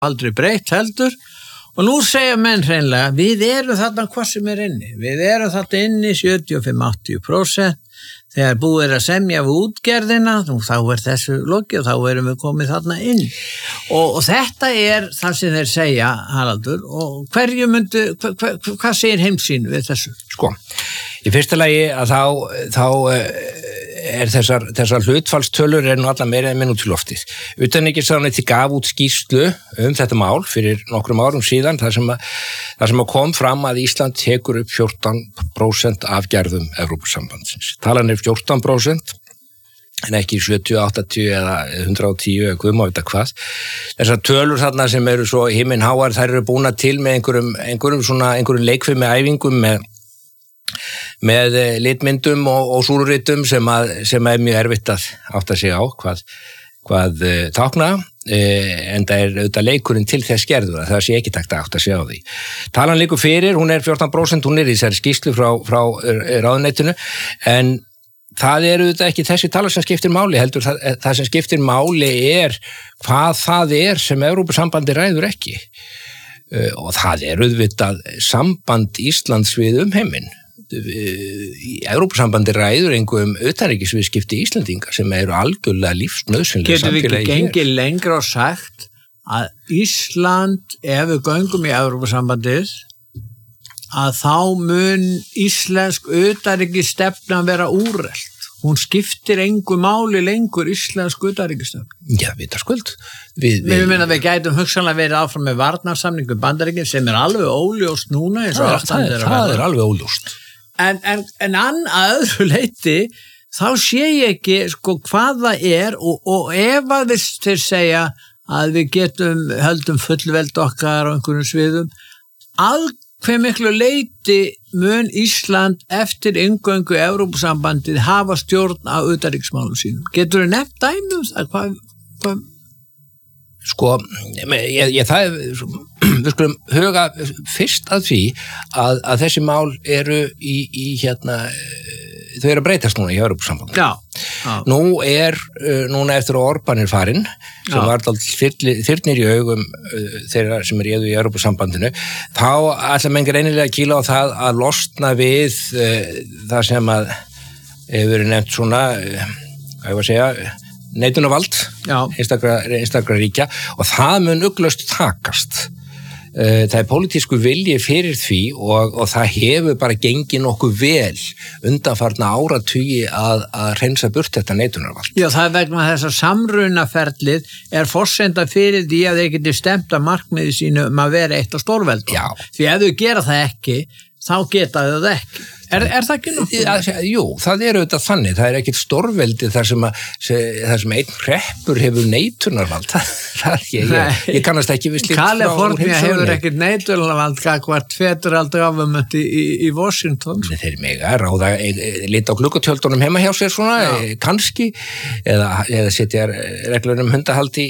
aldrei breytt heldur og nú segja menn hreinlega við erum þarna hvað sem inni við erum þarna inni 75-80% þegar búið að semja við útgerðina þá þessu lokið og þá erum við komið þarna inn og þetta það sem þeir segja Haraldur og hverju myndu hvað segir heimsýn við þessu? Sko, í fyrsta lagi að þá þessar hlutfallstölur nú alla meira en minn út í loftið. Utanríkisráðuneytið gaf út skýrslu þetta mál fyrir nokkrum árum síðan þar sem kom fram að Ísland tekur upp 14% af gerðum Evrópusambandsins. Talan 14% en ekki 70, 80 eða 110 eða hvað má vita hvað. Þessar tölur þarna sem eru svo himinháar þær eru búna til með einhverjum leikfimi æfingum með litmyndum og súruritum sem mjög erfitt að átta sig á hvað tákna en það auðvitað leikurinn til þess gerður það sé ekki takt að átta sig á því. Talan liggur fyrir, hún 14%, hún í þessari skýrslu frá ráðuneytinu en það auðvitað ekki þessi tala sem skiptir máli heldur það sem skiptir máli hvað það sem Evrópusambandi ræður ekki og það auðvitað samband Íslands við heiminn. Evrópusambandi ræður einhverjum utanríkisviðskipti Íslendinga sem eru algjörlega lífsnauðsynlega samfélagi. Getum við ekki gengið lengra og sagt að Ísland, ef við göngum í Evrópusambandið, að þá mun íslensk utanríkisstefna vera úrelt. Hún skiptir engu máli lengur íslensk utanríkisstefna. Já, vitaskuld. Við gætum hugsanlega verið áfram með varnarsamningu Bandaríkin sem alveg óljóst núna. Það alveg óljóst. En að öðru leyti þá sé ég ekki hvað það og ef að þeir segja að við höldum fullveld okkar á einhverjum sviðum hve miklu leyti mun Ísland eftir inngöngu Evrópusambandið hafa stjórn á utanríkismálum sínum. Getur þú nefnt dæmi það? Sko, við skulum huga fyrst að því að þessi mál eru þau eru að breytast núna í Evrópusambandinu. Já. Núna eftir að Orbán farinn, sem var þyrnir í augum þeirra sem réðu í Evrópusambandinu, þá ætla menn greinilega að kýla á það að losna við það sem að hefur verið nefnt svona, hvað ég var að segja, neitunarvald einstakra ríkja og það mun ugglaust takast. Það pólitísku vilji fyrir því og það hefur bara gengið nokkuð vel undanfarna áratugi að hreinsa burt þetta neitunarvald. Já, það vegna þess að samrunaferlið forsenda fyrir því að þeir geti stemt að markmiði sínu að vera eitt af stórveldum. Já. Því ef þau gera það ekki, þá geta þau það ekki. Er það ekki nokkuð? Jú, það auðvitað þannig. Það ekkert stórveldi þar sem einn hreppur hefur neitunarvald. Ég kannast ekki við slíkt. Kalifornía hefur ekkert neitunarvald gagnvart federaldgafamönt í Washington. Þeir mega ráða lita á gluggotjöldunum heima hjá sér svona, kannski, eða setja reglur hundahaldi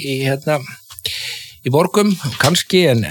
í borgum, kannski, en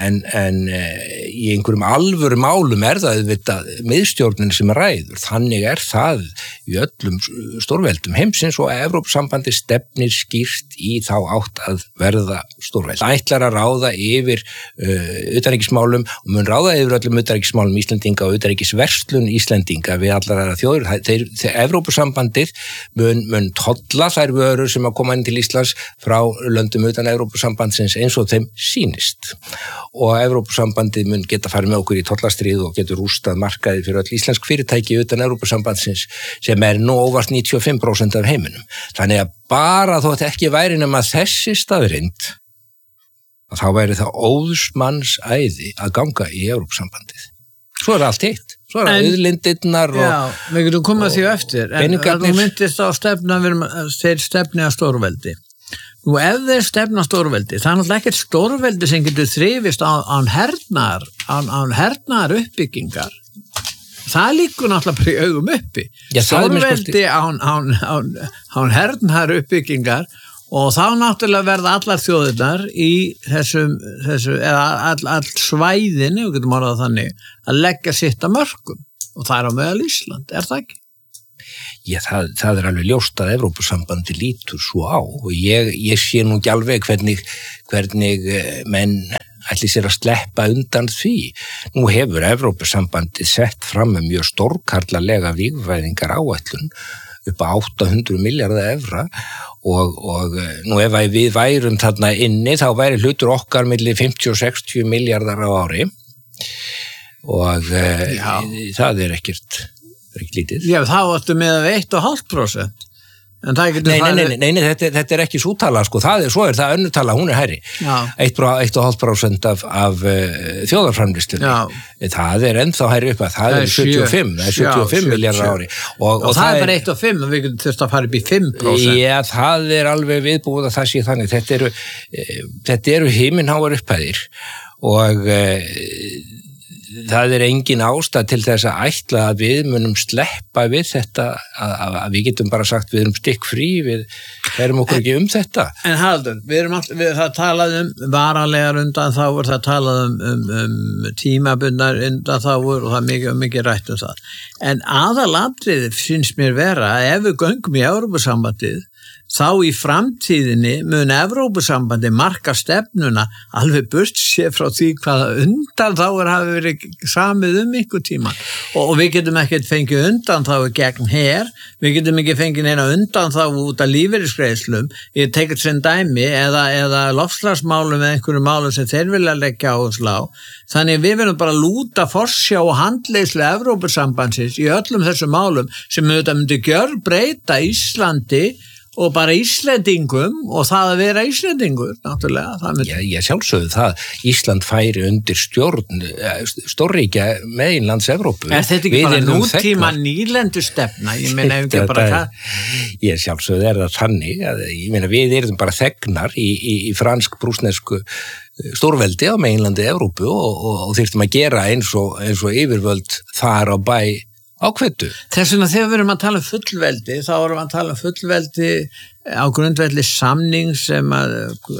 í einhverjum alvöru málum það auðvitað miðstjórnin sem ræður. Þannig það í öllum stórveldum heimsins og Evrópusambandi stefnir skýrt í þá átt að verða stórveld. Það ætlar að ráða yfir utanríkismálum og mun ráða yfir öllum utanríkismálum Íslendinga og utanríkisverslun Íslendinga við allar aðra þjóðir. Evrópusambandið mun tolla þær vörur sem að koma inn til Íslands frá löndum utan Evrópusambandsins eins og þeim sýnist og Evrópusambandið mun geta farið með okkur í tollastríð og getur rústað markaði fyrir öll íslensk fyrirtæki utan Evrópusambandsins sem nú óvart 95% af heiminum. Þannig að bara þótt ekki væri nema þessi staðreynd að þá væri það óðsmanns æði að ganga í Evrópusambandið. Svo allt hitt. Svo auðlindirnar og... Já, við getum komað því eftir. En þú myndist á þeir stefni að stórveldi. Nú ef þeir stefna stórveldi, það náttúrulega ekkert stórveldi sem getur þrifist án hernaðar uppbyggingar. Það líkur náttúrulega bara í augum uppi. Já, stórveldi án hernaðar uppbyggingar og þá náttúrulega verða allar þjóðirnar í þessu eða all svæðinu, við getum orðað þannig, að leggja sitt að mörkum og það á meðal Ísland, það ekki? það alveg ljóst að Evrópusambandi lítur svo á og ég sé nú ekki alveg hvernig menn ætli sér að sleppa undan því. Nú hefur Evrópusambandi sett fram með mjög stórkarlalega vígvæðingar áætlun upp á 800 milljarða evra og nú ef við værum þarna inni þá væri hlutur okkar milli 50 og 60 milljarðar á ári og það ekki lítið. Já, þá áttu með 1,5%. En það getur Nei, þetta ekki sútala, sko. Svo er það önnur tala, hún hærri. 1,5% af þjóðarframleiðslunni. Það ennþá hærri upp að það er 75 milljarðar á ári. Og það er bara 1,5 og við getum þurft að fara upp í 5%. Já, það er alveg viðbúið að það sé þannig. Þetta eru himinháar upphæðir og það er engin ástæð til þess að ætla að við munum sleppa við þetta, að við getum bara sagt við erum stikkfrí, við erum okkur ekki þetta. En Haraldur, það talaði varanlegar undanþágur, það talaði tímabundnar undanþágur og það er mikið rætt það. En aðalatriði finnst mér vera að ef við göngum í Evrópusambandið, þá í framtíðinni mun Evrópusambandi marka stefnuna alveg burt sér frá því hvaða undanþágur hafi verið samið einhver tíma og við getum ekkert fengið undanþágur gegn her, við getum ekki fengið neina undanþágur út af lífeyrisgreiðslum, ég tekið sem dæmi eða loftslagsmálum eða einhverju málum sem þeir vilja leggja áherslu á. Þannig við verðum bara að lúta forsjá og handleiðslu Evrópusambandsins í öllum þessum málum sem auðvitað myndi gjörbreyta Íslandi og bara Íslendingum og það að vera Íslendingur, náttúrulega. Ég sjálfsögðu það. Ísland færi undir stjórn stórríkja meginlands Evrópu. Er þetta ekki bara nútíma nýlendu stefna? Ég meina ekki bara það. Ég sjálfsögðu það þannig að ég meina við erum bara þegnar í fransk-prússnesku stórveldi á meginlandi Evrópu og þyrftum að gera eins og yfirvöld þar á bæ ákveðtu. Þess vegna þegar við erum að tala um fullveldi, þá erum við að tala um fullveldi á grundvelli samnings sem að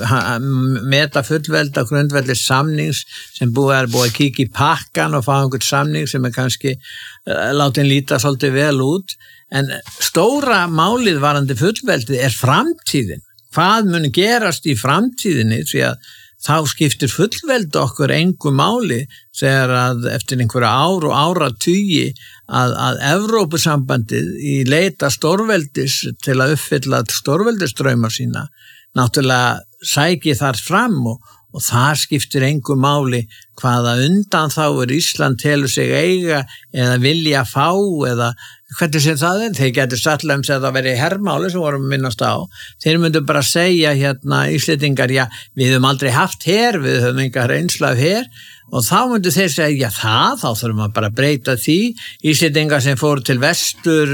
meta fullveldi á grundvelli samnings sem búið að kíkja í pakkan og fá einhvern samning sem er kannski látin líta svolítið vel út. En stóra málið varandi fullveldi er framtíðin. Hvað mun gerast í framtíðinni því að þá skiptir fullveldi okkur engu máli þegar að eftir einhverja ár og áratugi að Evrópusambandið í leita stórveldis til að uppfylla stórveldisdrauma sína náttúrulega sæki þar fram og það skiptir engu máli hvaða undanþágur Ísland telur sig eiga eða vilja fá eða hvernig sem það er. Þeir getur sattlega að það veri hermáli sem vorum minnast á. Þeir myndu bara segja Íslendingar, já, við höfum aldrei haft her, við höfum enga reynsla af her og þá myndu þeir segja, já þá þurfum við bara að breyta því. Íslendingar sem fóru til vestur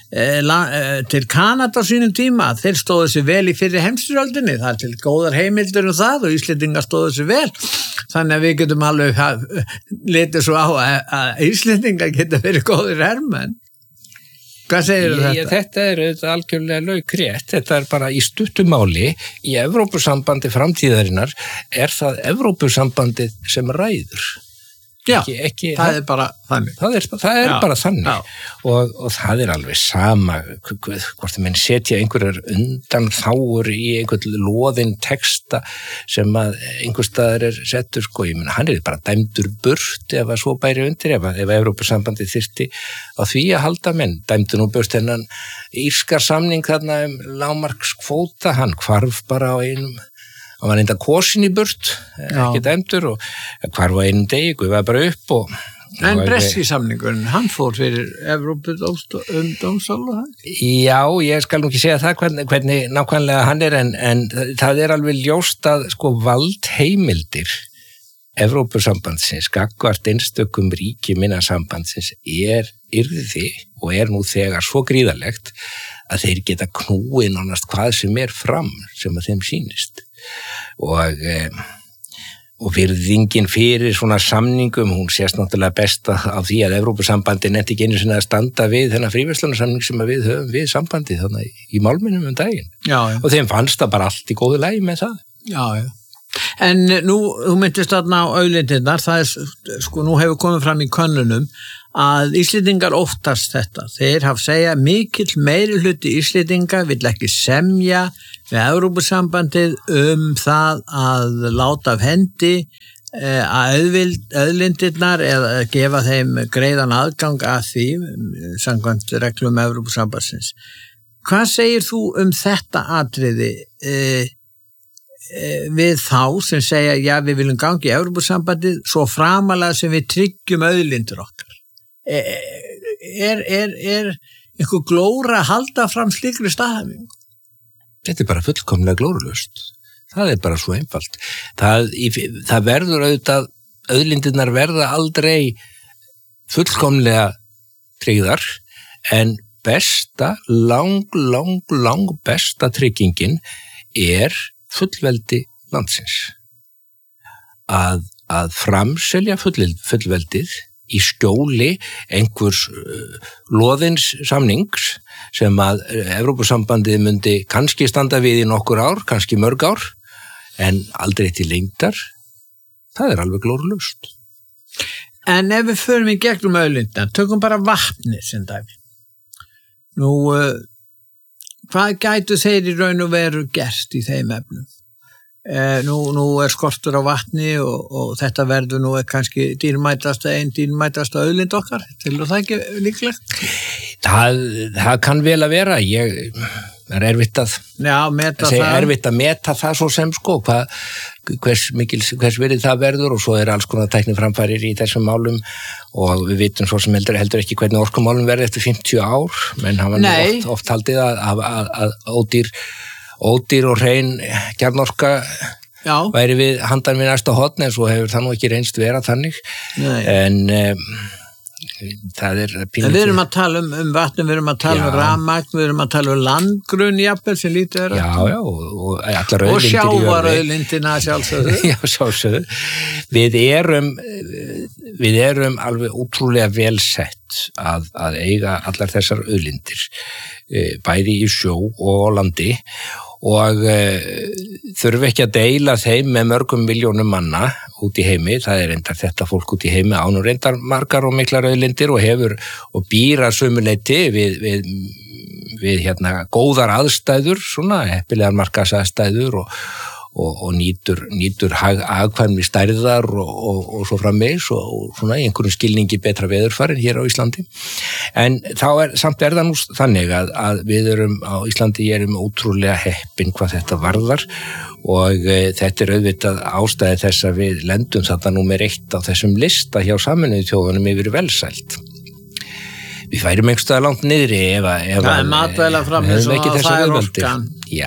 til Kanada á sínum tíma, þeir stóðu sér vel í fyrri heimsstyrjöldinni, það er til góðar heimildir það og Íslendingar stóðu sér vel. Þannig að við getum alveg litið svo á að Íslendingar geta verið góðir hermenn. Hvað segir þetta? Þetta er algjörlega laukrétt. Þetta er bara í stuttumáli í Evrópusambandi framtíðarinnar er það Evrópusambandið sem ræður. Já, það er bara þannig. Það er bara þannig og það er alveg sama hvort menn setja einhverjar undanþágur í einhvern loðinn texta sem að einhver staðar er settur, ég meina hann er bara dæmdur burt ef að svo bæri undir ef Evrópusambandið þyrfti á því að halda menn, dæmdur nú burt þennan írskar samning þarna lágmarkskvóta, hann hvarf bara á einum. Hann var enda kosin í burt, ekki dæmdur og hvar var einum degi, guðvaði bara upp og... En breski samningurinn, hann fór fyrir Evrópu dómstóla? Já, ég skal nú ekki segja það hvernig nákvæmlega hann er en það er alveg ljóst að valdheimildir Evrópusambandsins, gagnvart einstökum ríki minna sambandsins yrði og er nú þegar svo gríðarlegt að þeir geta knúið nánast hvað sem er fram sem að þeim sýnist. Og virðingin fyrir svona samningum, hún sést náttúrulega best á því að Evrópusambandi nefndi ekki einu sinni að standa við þennan fríverslunarsamning sem við höfum við sambandið þannig í málminum daginn. Já. Og þeim fannst það bara allt í góðu lagi með það. Já. En nú, þú myndist þarna á auðlindirnar, það sko, nú hefur komið fram í könnunum að Íslendingar óttast þetta. Þeir hafa segja mikill meiri hluti Íslendinga vill ekki semja við Evrópusambandið það að láta af hendi að auðlindirnar eða gefa þeim greiðan aðgang að því samkvæmt reglum Evrópusambandsins. Hvað segir þú þetta atriði við þá sem segja já, við viljum gangi í Evrópusambandið svo framalega sem við tryggjum auðlindir okkar? Er einhver glóra að halda fram slíkri staðhæfingu? Þetta bara fullkomlega glórulaust. Það bara svo einfalt. Það verður auðvitað, auðlindirnar verða aldrei fullkomlega tryggðar, en besta, lang besta tryggingin fullveldi landsins. Að framselja fullveldið í skjóli einhvers loðins samnings sem að Evrópusambandið myndi kannski standa við í nokkur ár, kannski mörg ár, en aldrei til lengdar, það alveg glórulaust. En ef við förum í gegnum auðlindina, tökum bara vatni sem dæmi. Nú, hvað gætu þeir í raun og veru gert í þeim efnum? Nú skortur á vatni og þetta verður nú kannski dýrmætasta auðlind okkar, til það ekki líklegt? Það kann vel að vera, erfitt að meta það svo sem sko, hvers virðið það verður, og svo alls konar tækniframfarir í þessum málum og við vitum svo sem heldur ekki hvernig orkumálum verður eftir 50 ár, menn hafa oft haldið að ódýr og hrein kjarnorka væri við handan við næsta hotn, en svo hefur það nú ekki reynst vera þannig. En það pínlítið. En við erum að tala um vatn, við erum að tala um rafmagn, við erum að tala um landgrunn jafnvel sem lítið Já, og allar auðlindir og sjávarauðlindina sjálfsögðu. Já, sjálfsögðu. Við erum alveg útrúlega vel sett að eiga allar þessar auðlindir, bæði í sjó og á landi, og þurfi ekki að deila þeim með mörgum milljónum manna út í heimi. Það reyndar þetta fólk út í heimi ánum reyndar margar og miklar auðlindir og býr að sömuleyti við góðar aðstæður, svona heppilegar markaðsaðstæður og nýtur hagkvæmni stærðar og svo framvegis og svona í einhverjum skilningi betra veðurfarin hér á Íslandi. En þá samt það nú þannig að við á Íslandi erum ótrúlega heppin hvað þetta varðar, og þetta auðvitað ástæði þess að við lendum þetta númer 1 á þessum lista hjá Sameinuðu þjóðunum yfir velsæld. Við færum einhverstaðar langt niðri ef það matvæla framleiðsla og það orkan.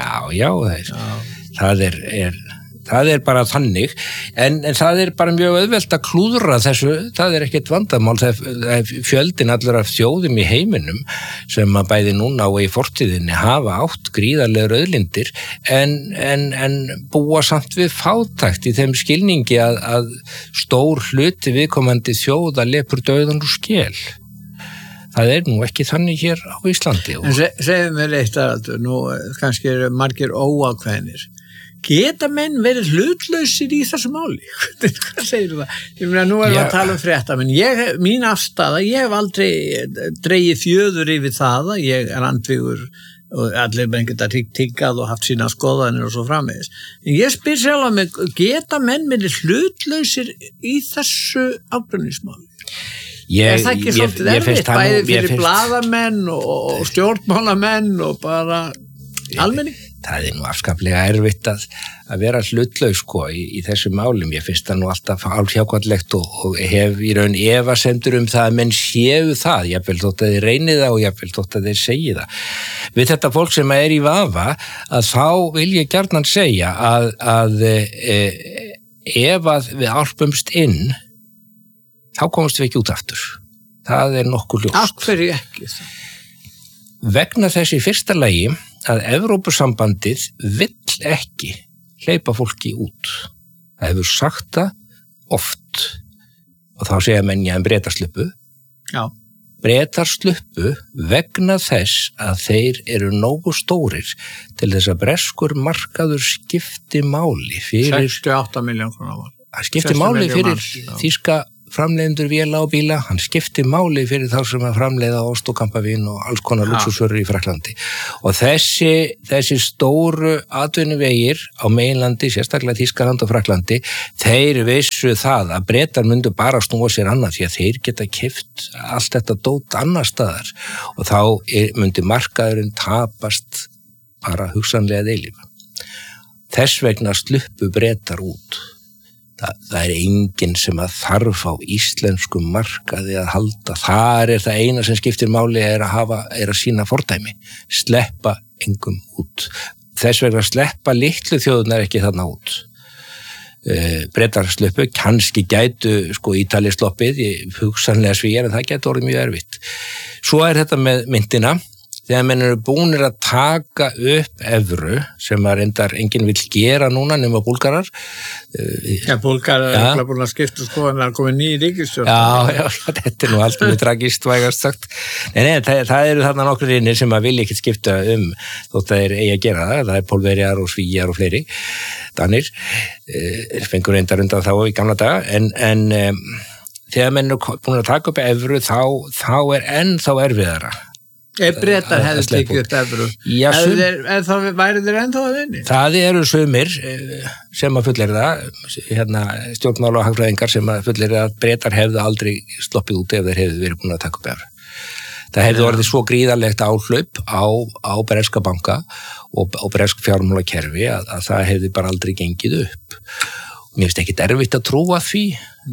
Já, það bara þannig, en það bara mjög auðvelt að klúðra þessu, það ekkert vandamál, það fjöldin allur af þjóðum í heiminum sem að bæði núna og í fortíðinni hafa átt gríðarlegar auðlindir, en búa samt við fátækt í þeim skilningi að stór hluti viðkomandi þjóða lepur dauðan úr skel. Það nú ekki þannig hér á Íslandi. En segðu mér eitt aðaldur, nú kannski margir óákveðnir. Geta menn verið hlutlausir í þessu máli? Hvað segir það? Ég meina, nú erum við að tala um fréttamenn. Mín afstaða, ég hef aldrei dregið fjöður yfir það, ég andvígur og allir menn geta tiggað og haft sína skoðanir og svo framvegis. En ég spyr sjálf að mig, geta menn verið hlutlausir í þessu ágreiningsmáli? Það ekki svolítið erfitt, bæði fyrir blaðamenn og stjórnmálamenn og bara almenning? Það nú afskaplega erfitt að vera hlutlaus sko í þessum málum. Ég finnst það nú alltaf álhjákvæmlegt og hef í raun efasemdur það að menn séu það, jafnvel þótt að þeir reyni það og jafnvel þótt að þeir segi það. Við þetta fólk sem í vafa, að þá vil ég gjarnan segja að ef að við álpumst inn, þá komumst við ekki út aftur. Það nokkuð ljóst. Af hverju ekki það? Vegna þess í fyrsta lagi að Evrópusambandið vill ekki hleypa fólki út. Það hefur sagt það oft, og þá segja menn Bretasluppu. Já. Bretar sluppu vegna þess að þeir eru nógu stórir til þess að breskur markaður skipti máli fyrir 68 miljón krónar. Það skipti máli fyrir þýska framleiðendur véla og bíla, hann skipti máli fyrir þá sem að framleiða ost og kampavín og alls konar lúxusvörur í Frakklandi. Og þessi stóru atvinnuvegir á meginlandi, sérstaklega Þýskaland og Frakklandi, þeir vissu það að Bretar myndu bara snúa sér annað því að þeir geta keypt allt þetta dót annar staðar og þá myndi markaðurinn tapast bara hugsanlega eilífa. Þess vegna sluppu Bretar út. Það er enginn sem að þarf á íslenskum markaði að halda. Það eina sem skiptir máli er að sína fordæmi. Sleppa engum út. Þess vegna sleppa litlu þjóðunar ekki þarna út. Bretar sluppu, kannski gætu Ítali sloppið, hugsanlega Svíar, en það gætu orðið mjög erfitt. Svo þetta með myntina. Þegar menn eru búnir að taka upp evru, sem að reyndar enginn vill gera núna nema búlgarar. Ja, búlgarar er búin að skipta en það er komið ný ríkisstjórn. Já, þetta er allt mjög tragist, vægast sagt. Nei, það eru þarna nokkur innir sem að vilja ekkert skipta þótt að þeir eigi að gera það. Það er Pólverjar og Svíjar og fleiri. Danir fengur reyndar undan þá í gamla daga, en þegar menn eru búin að taka upp evru, þá er ennþá erfiðara. Ef Bretar hefði tekið upp evru, væri þeir ennþá að vinni? Það eru sumir sem að fullyrða, stjórnmála og hagfræðingar sem að fullyrða að Bretar hefðu aldrei sloppið út ef þeir hefðu verið búin að taka upp evru. Það hefði orðið svo gríðarlegt áhlaup á breska banka og bresk fjármálakerfi að það hefði bara aldrei gengið upp. Mér finnst ekki erfitt að trúa því.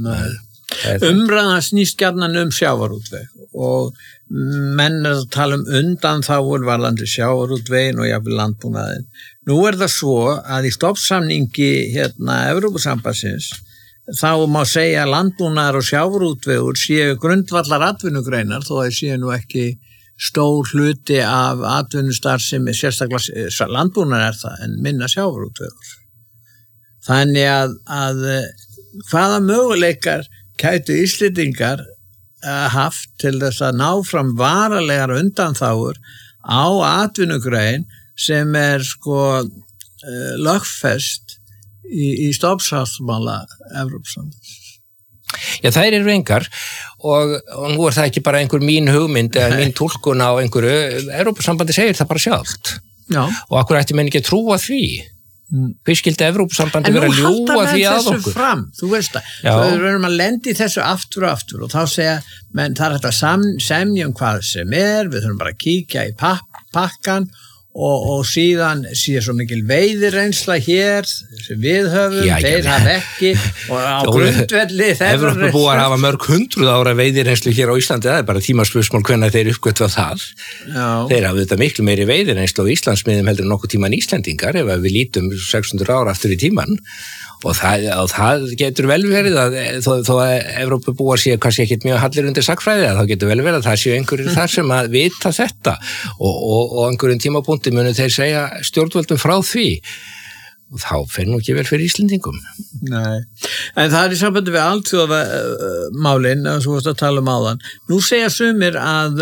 Umræðan snýst gjarnan sjávarútveg og menn að tala undanþágur varðandi sjávarútvegin og jafnvel landbúnaðinn. Nú það svo að í stoppsamningi Evrópusambandsins þá má segja að landbúnaðar og sjávarútvegur séu grundvallar atvinnugreinar þó að séu nú ekki stór hluti af atvinnustarfsemi, sérstaklega landbúnaðar það en minna sjávarútvegur. Þannig að hvaða möguleikar gætu Íslendingar haft til þess að ná fram varalegar undanþágur á atvinnugrein sem lögfest í stoppsáttmála Evrópusambands. Já, þær eru engar og nú það ekki bara einhver mín hugmynd eða mín túlkun á einhverju. Evrópusambandi segir það bara sjálft. Já. Og akkur ætti menn ekki að trúa því? Hví skildi Evrópusambandi vera að ljúga því að okkur? En nú halda með þessu fram, þú veist það. Við verðum að lendi þessu aftur og aftur og þá segja, menn það hægt að semja hvað sem við þurfum bara að kíkja í pakkan og síðan sé svo mikil veiðireynsla hér sem við höfum, þeir hafa ekki og á grundvelli Evrópubúar hafa mörg 100 ára veiðireynslu hér á Íslandi, það er bara tímaspursmál hvenær þeir uppgötva það. Þeir hafa þetta miklu meiri veiðireynslu á Íslandsmiðum heldur en nokkuð tíman Íslendingar ef við lítum 600 ára aftur í tíman og það getur vel verið að þó að Evrópubúar séu kannski ekkert mjög hallir undir sagnfræði, þá getur vel verið að það séu einhverjir þar sem að vita þetta og einhverjum tímapunkti munu þeir segja stjórnvöldum frá því og þá fer nú ekki vel fyrir Íslendingum. Nei, en það í sambandi við alþjóðamálin og svo að tala áðan. Nú segja sumir að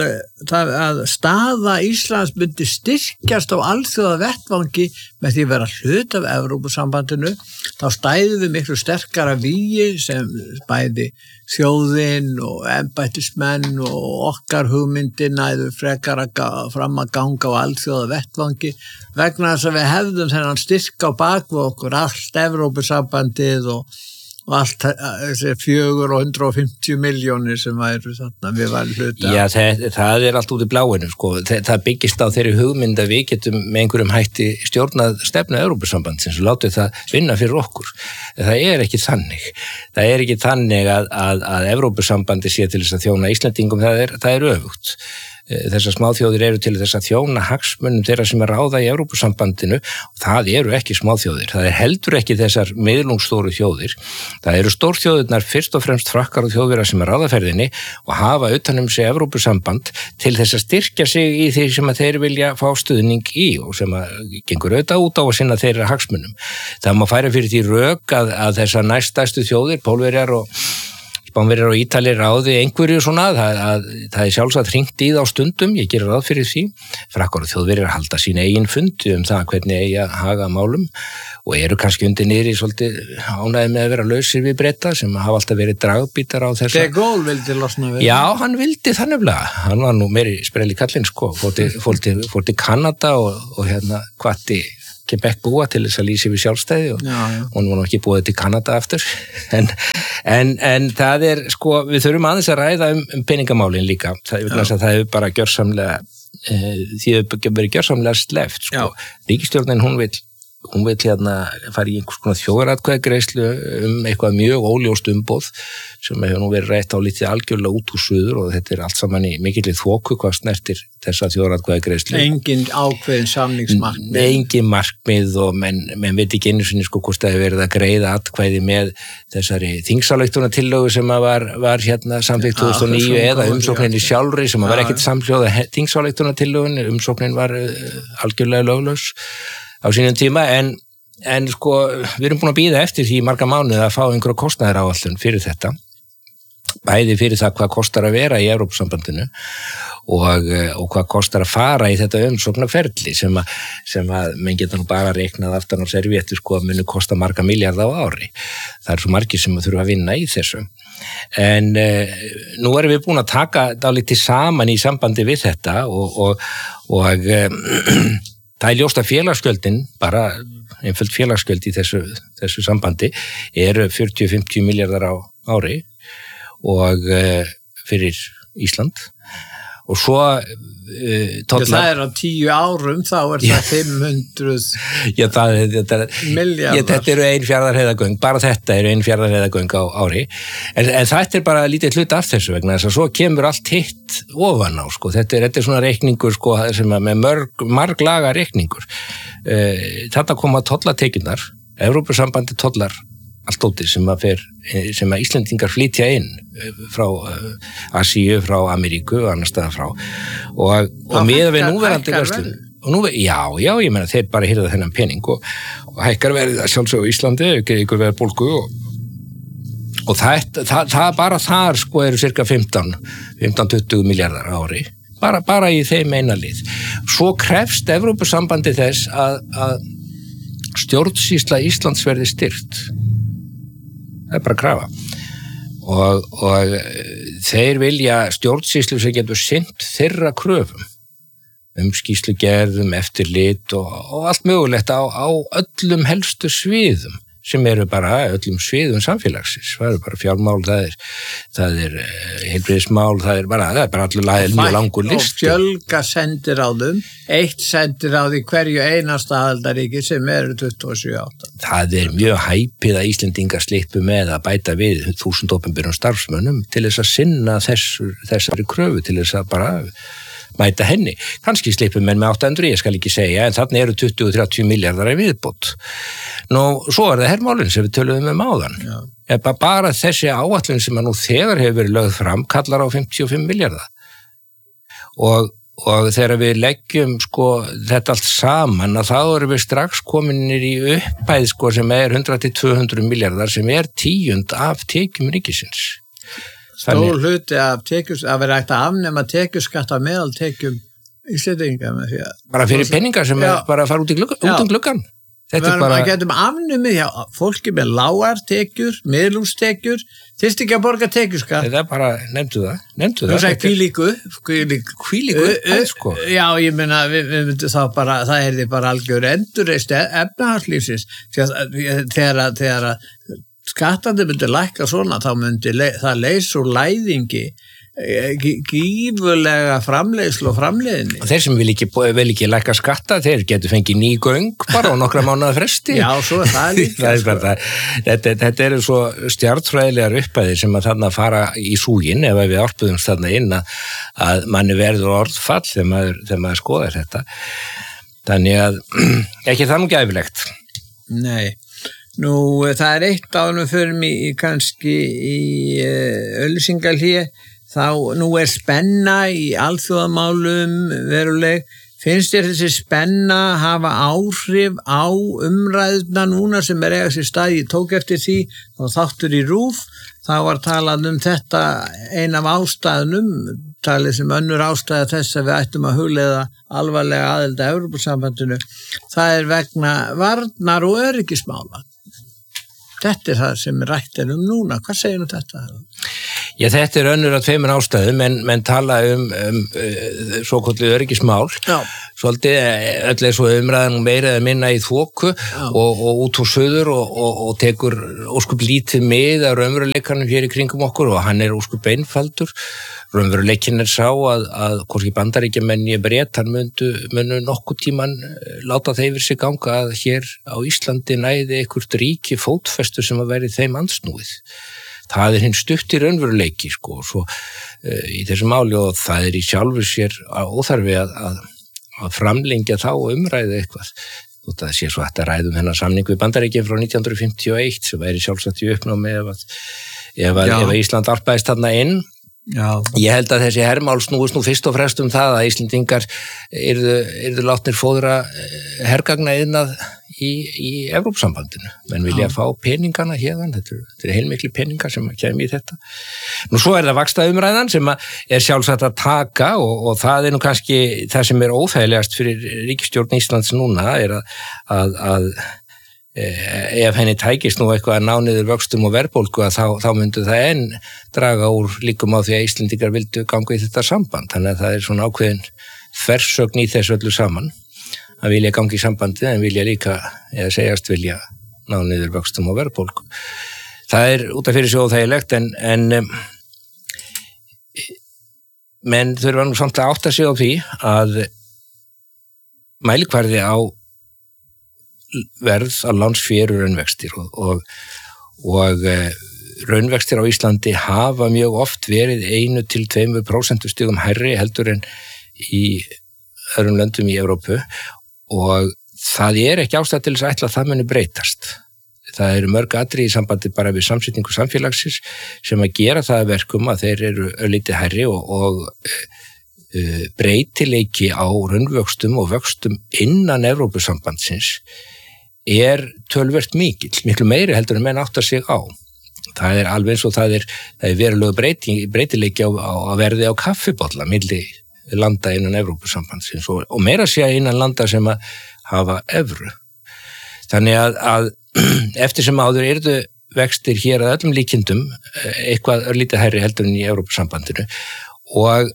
staða Íslands myndi styrkjast á alþjóðavettvangi með því að vera hlut af Evrópusambandinu. Þá stæðum við miklu sterkara vígi sem bæði þjóðin og embættismenn og okkar hugmyndir næðu frekar fram að ganga á alþjóðavettvangi vegna þess að við hefðum þennan styrk á bakvið okkur, allt Evrópusambandið og allt þessi 450 milljónir sem væru þarna við varum hluta. Já, það er allt út í bláinu, það byggist á þeirri hugmynd að við getum með einhverjum hætti stjórnað stefnu Evrópusambandsins og látið það vinna fyrir okkur. Það er ekki þannig. Það er ekki þannig að Evrópusambandi sé til þess að þjóna Íslendingum, það er öfugt. Þessar smáþjóðir eru til þess að þjóna hagsmunum þeirra sem ráða í Evrópusambandinu og það eru ekki smáþjóðir. Það er heldur ekki þessar miðlungsstóru þjóðir. Það eru stórþjóðirnar fyrst og fremst Frakkar og Þjóðverjar sem ráða ferðinni og hafa utanum sig Evrópusamband til þess að styrkja sig í því sem að þeir vilja fá stuðning í og sem að gengur auðvitað út á að sinna þeirra hagsmunum. Það má færa fyrir því rök að þessar næststærstu þjóðir, Pólverjar og Spánverjar og Ítali ráði einhverju svona, það sjálfsagt hringt í það á stundum, ég gerir ráð fyrir því. Frakkar og Þjóðverjar halda sín eigin fundi það hvernig eigi að haga málum og eru kannski undir niðri svolítið ánægðir með að vera lausir við Breta sem hafa alltaf verið dragbítar á þessa. De Gaulle vildi losna við. Já, hann vildi það nefnilega. Hann var nú meiri sprelli kallinn sko, fór til Kanada og hérna hvatti Quebec búa til þess að lýsa við sjálfstæði og hún var nú ekki búið til Kanada aftur en það sko, við þurfum aðeins að ræða peningamálin líka, það hefur bara gjörsamlega því hefur verið gjörsamlega sleppt sko. Ríkisstjórnin hún vill hérna fara í einhvers konar þjóðaratkvæðagreiðslu eitthvað mjög óljóst umboð sem hefur nú verið rætt á lítið algjörlega út úr suður og þetta allt saman í mikilli þoku hvað snertir þessa þjóðaratkvæðagreiðslu. Engin ákveðin samningsmarkmið. Engin markmið og menn veit ekki einu sinni sko hvort það hefur verið að greiða atkvæði með þessari þingsályktunartillögu sem var hérna samþykkt 2009 eða umsókninni sjálfri sem var ekkert samhljóða þingsályktunartillögun, umsóknin var algjörlega löglaus á sínum tíma, en sko við erum búin að bíða eftir því marga mánuði að fá einhverja kostnaðaráætlun fyrir þetta, bæði fyrir það hvað kostar að vera í Evrópusambandinu og hvað kostar að fara í þetta umsóknarferli sem að menn geta nú bara reiknað aftan á servéttu sko að muni kosta marga milljarða á ári. Það svo margir sem þurfa að vinna í þessu. En nú erum við búin að taka dálítið saman í sambandi við þetta og það ljóst að félagsgjöldin, bara einföld félagsgjöld í þessu sambandi, eru 40-50 milljarðar á ári og fyrir Ísland og svo það er á 10 árum þá er það 500 milljarðar. Þetta eru 1/4 heiðagöng, bara þetta eru 1/4 heiðagöng á ári en þetta er bara lítið hlut af þessu vegna þess að svo kemur allt hitt ofan á sko. Þetta er svona reikningur sko, sem er með marglaga reikningur. Þarna koma tollatekjurnar, Evrópusambandi tollar allt ótið sem að Íslendingar flytja inn frá Asíu, frá Ameríku og annar staðar frá og miðað við núverandi verslun já, ég meina þeir bara hirða þennan pening og hækkar verið að sjálfsögðu á Íslandi, ykkur verið bólgu og það bara þar sko eru cirka 15-20 milljarðar á ári bara í þeim eina lið. Svo krefst Evrópusambandi þess að stjórnsýsla Íslands verði styrkt. Það er bara að krafa og þeir vilja stjórnsýslu sem getur sinnt þeirra kröfum skýrslugerðum, eftirlit og allt mögulegt á öllum helstu sviðum sem eru bara öllum sviðum samfélagsins. Það eru bara fjármál, það er heilbrigðismál, það er bara allur mjög langur listi. Og fjölga sendiráðum, 1 sendiráð í hverju einasta aðildarríki sem eru 27-8. Það er mjög hæpið að Íslendingar slippu með að bæta við 1000 opinberum starfsmönnum til þess að sinna þessari kröfu, til þess að bara mæta henni. Kannski slipum menn með 800, ég skal ekki segja, en þarna eru 20-30 milljarðar í viðbót. Nú, svo er það hermálinn sem við töluðum áðan. Bara þessi áætlun sem að nú þegar hefur verið lögð fram kallar á 55 milljarða. Og þegar við leggjum sko þetta allt saman að þá erum við strax kominir í upphæð sko sem er 100-200 milljarðar sem er 10% af tekjum ríkisins. Stór hluti af að vera hægt að afnema tekjuskatt af meðaltekjum Íslendinga með því að bara fyrir peningar sem bara fara út um gluggan. Þetta er bara að getum afnumið hjá fólki með lágar tekjur, miðlungstekjur, þyrst ekki að borga tekjuskatt. Þetta er bara, nefndu það. Þú sagði Hvílíku, sko. Já, ég meina, við myndum þá bara, það er því bara algjör endurreist efnahagslífsins þegar skattandi myndi lækka svona, þá myndi það leysa úr læðingi gífurlega framleiðslu og framleiðinni. Þeir sem vil ekki lækka skatta, þeir getur fengið ný göng bara á nokkra mánaða fresti. Já, svo er það líka. Þetta eru svo stjarnfræðilegar upphæðir sem að þarna fara í súginn ef við álpuðumst þarna inn að manni verður orðfall þegar maður skoðar þetta. Þannig að ekki það nú gæfilegt. Nei. Nú, það er eitt ánum fyrir mig kannski í auglýsingahlé, þá nú er spenna í alþjóðamálum veruleg, Finnst þér þessi spenna hafa áhrif á umræðuna núna sem eiga sér stað? Ég tók eftir því og þáttur í RÚV, þá var talað þetta ein af ástæðunum, talið sem önnur ástæða þess að við ættum að hugleiða alvarlega aðild að Evrópusambandinu. Það vegna varnar og öryggismála. Þetta það sem rætt núna. Hvað segir þetta? Já, þetta önnur af tveimur ástæðum, menn tala svokölluð öryggismál. Já. Svolítið öll svo umræðan meira eða minna í þoku og út úr suður og tekur óskup lítið með að raunveruleikanum hér í kringum okkur og hann óskup einfaldur. Raunveruleikin sá að hvorki Bandaríkjamenn né Bretar munu nokkuð tíman láta þeir yfir sig ganga að hér á Íslandi næði einhvert ríki fótfestu sem að veri þeim andsnúið. Það hinn stutt í raunveruleiki sko, svo í þessu máli og það í sjálfur sér óþarfi að framlengja þá umræðu eitthvað. Það sé svo hægt að ræðum hennar samning við Bandaríkjum frá 1951 sem væri sjálfsagt í uppnámi ef Ísland arpaðist þarna inn. Já. Ég held að þessi hermál snúist fyrst og fremst það að Íslendingar yrðu látnir fóðra hergagna iðnað í Evrópusambandinu. Menn vilja fá peningana hérðan, þetta heilmikli peningar sem kemur í þetta. Nú svo það vaxtaumræðan sem sjálfsagt að taka og það nú kannski það sem óþægilegast fyrir ríkisstjórn Íslands núna að ef henni tækist nú eitthvað að ná niður vöxtum og verðbólgu þá myndi það enn draga úr líkum á því að Íslendingar vildu ganga í þetta samband. Þannig að það svona ákveðin þversögn í þessu öllu saman að vilja ganga í sambandi en vilja líka, eða segjast vilja ná niður vöxtum og verðbólgu. Það út af fyrir sig óþægilegt en menn þurfa nú samt að átta sig á því að mælikvarði á verð að lánsfé raunvextir og raunvextir á Íslandi hafa mjög oft verið 1-2% stigum hærri heldur en í öðrum löndum í Evrópu og það ekki ástæða til þess að ætla að það muni breytast. Það mörg atriði í sambandi bara við samsetningu samfélagsins sem að gera það að verkum að þeir örlítið hærri og breytileiki á raunvöxtum og vöxtum innan Evrópusambandsins tölvert miklu meiri heldur en menn áttar sig á. Það alveg eins og það verulegu breytileiki á verði á kaffibolla milli landa innan Evrópusambandsins og meira sé innan landa sem að hafa evru. Þannig að eftir sem áður yrðu vextir hér að öllum líkindum eitthvað örlítið hærri heldur en í Evrópusambandinu og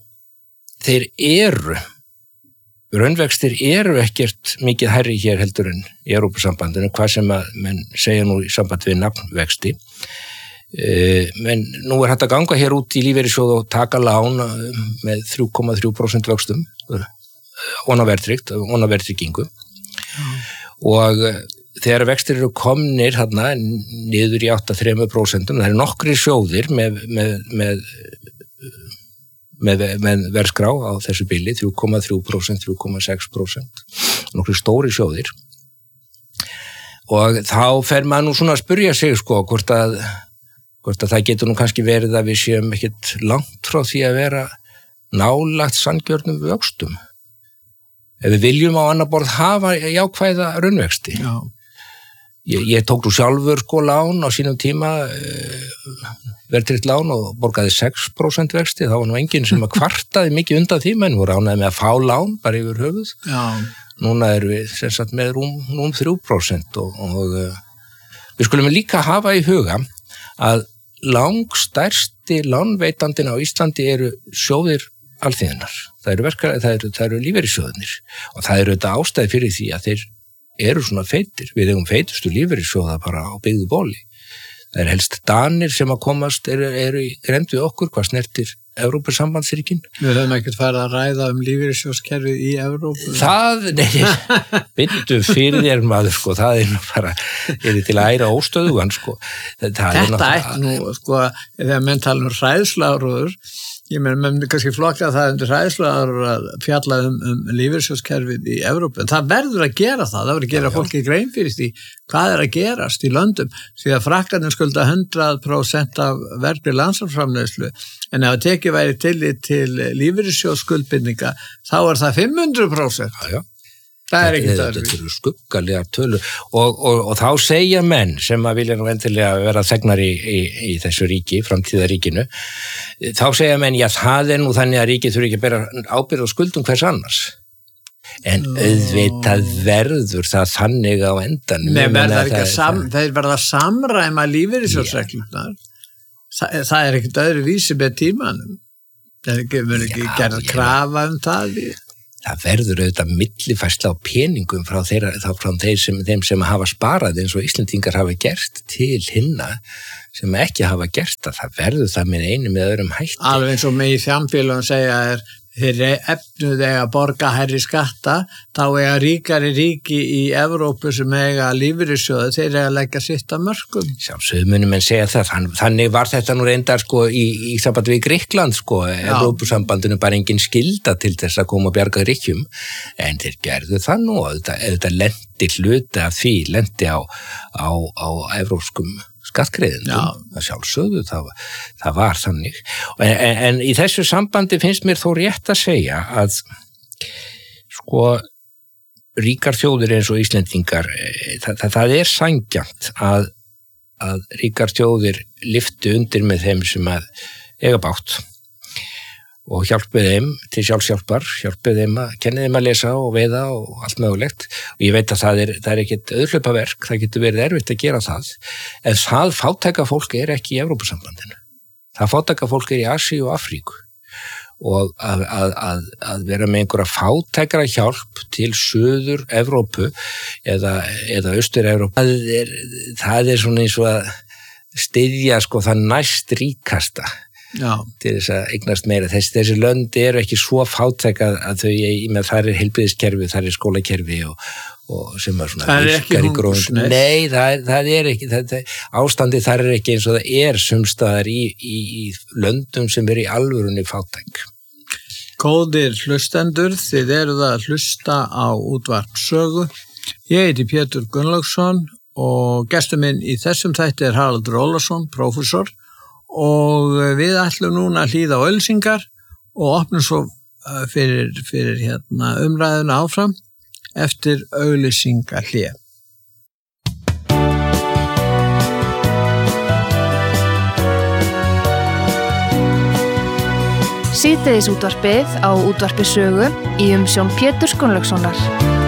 raunvextir ekkert mikið hærri hér heldur en í Evrópusambandinu, hvað sem að menn segja nú í samband við nafnvexti. Men nú hægt að ganga hér út í lífeyrissjóð og taka lán með 3,3% vöxtum ofan á verðtryggingu og þegar vextir komnir hérna niður í 8-3%, það nokkrir sjóðir með verðskrá á þessu bili, 3,3%, 3,6%, nokkrir stóri sjóðir. Og þá fer maður nú svona að spyrja sig sko, hvort að það getur nú kannski verið að við séum ekkert langt frá því að vera nálagt sanngjörnum vöxtum. Ef við viljum á annar borð hafa jákvæða raunvexti. Já. Ég tók nú sjálfur sko lán á sínum tíma, verðtryggt lán og borgaði 6% vexti, þá var nú enginn sem að kvartaði mikið undan því, menn voru ánægði með að fá lán bara yfir höfuð. Já. Núna við sem sagt með rúm 3% og við skulum líka hafa í huga að langstærsti lánveitandinn á Íslandi sjóðir alþýðunnar. Það eru lífeyrissjóðirnir og það þetta ástæði fyrir því að þeir svona feitir. Við eigum feitustu lífeyrissjóða bara á byggðu bóli. Það helst Danir sem að komast í grennd við okkur, hvað snertir Evrópusambandsríkin. Við höfum ekkert farið að ræða lífeyrissjóðskerfið í Evrópu. Byndu fyrir þér maður, sko, það nú bara, til að æra óstöðugan, sko. Þetta nú, sko, þegar menn tala hræðsláróður, Ég myndi kannski flokka það undir hræðsluaður að fjalla lífeyrissjóðskerfið í Evrópu. En það verður að gera það verður að gera fólki grein fyrir því hvað er að gerast í löndum. Því að Frakkarnir skulda 100% af vergri landsframleiðslu, en ef að tekið væri tillit til lífeyrissjóðsskuldbindinga, þá er það 500%. Já. Það er ekkert öðru. Þetta eru skuggalega tölur og þá segja menn sem að vilja nú endilega vera þegnar í þessu ríki, framtíðaríkinu, þá segja menn, já, það er nú þannig að ríkið þurfi ekki að bera ábyrgð á skuldum hvers annars. En auðvitað verður það þannig á endanum. Þeir verða að samræma lífeyrissjóðsreglurnar. Það er ekkert öðru vísi með tímanum. Það er ekki gerð krafa það við. Það verður auðvitað millifærsla á peningum frá þeim sem hafa sparað eins og Íslendingar hafa gert til hinna sem ekki hafa gert það verður það með einu með öðrum hætti. Alveg eins og með í þjánfélagum segja þeir efnuð eiga að borga hærri skatta, þá eiga ríkari ríki í Evrópu sem eiga lífeyrissjóði, þeir eiga að leggja sitt að mörkum. Sjálfsögðu munum en segja það, þannig var þetta nú reyndar í samband við Grikkland Evrópusambandinu bara engin skylda til þess að koma og bjarga ríkjum, en þeir gerðu það nú, þetta lendi hluti af því, lendi á evrópskum skattgreiðendum, að sjálfsögðu það var þannig, en í þessu sambandi finnst mér þó rétt að segja að ríkar þjóðir eins og Íslendingar, það er sanngjarnt að ríkar þjóðir lyftu undir með þeim sem að eiga bágt og hjálpið þeim til sjálfshjálpar, hjálpið þeim að kenna þeim að lesa og veiða og allt mögulegt. Og ég veit að það er ekkert auðhlaupaverk, það getur verið erfitt að gera það, en það fátæka fólk er ekki í Evrópusambandinu. Það fátæka fólk er í Asíu og Afríku. Og að vera með einhverja fátækra hjálp til Suður Evrópu eða Austur Evrópu, það er svona eins og að styðja það næst ríkasta. Já. Til þess að eignast meira. Þessi lönd eru ekki svo fátæk að þar er heilbrigðiskerfi, þar er skólakerfi og sem er svona virkar í gróðum. Nei, það er ekki, ástandið þar er ekki eins og það er sumstaðar í löndum sem eru í alvörunni fátæk. Góðir hlustendur, þið eruð að hlusta á útvarp Sögu. Ég heiti Pétur Gunnlaugsson og gestur minn í þessum þætti er Haraldur Ólafsson, prófessor, og við ætlum núna að hlýða á auglýsingar og opnum svo fyrir umræðuna áfram eftir auglýsingahlé. Síðdegis útvarpið á útvarpi Sögu í umsjón Péturs Gunnlaugssonar.